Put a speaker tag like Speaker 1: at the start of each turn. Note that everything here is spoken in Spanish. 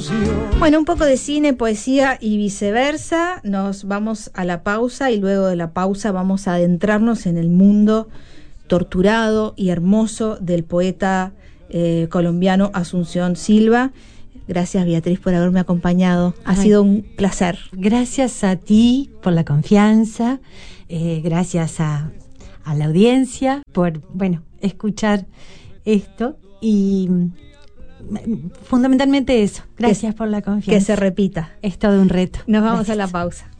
Speaker 1: Asunción.
Speaker 2: Bueno, un poco de cine, poesía y viceversa. Nos vamos a la pausa y luego de la pausa vamos a adentrarnos en el mundo torturado y hermoso del poeta colombiano Asunción Silva. Gracias, Beatriz, por haberme acompañado. Ha sido un placer.
Speaker 3: Gracias a ti por la confianza, gracias a la audiencia por, escuchar esto y fundamentalmente eso. Gracias por la confianza.
Speaker 2: Que se repita.
Speaker 3: Es todo un reto.
Speaker 2: Nos vamos a la pausa.